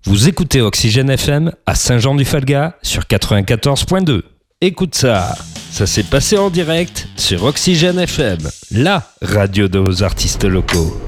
Vous écoutez Oxygène FM à Saint-Jean-du-Falga sur 94.2. Écoute ça, ça s'est passé en direct sur Oxygène FM, la radio de vos artistes locaux.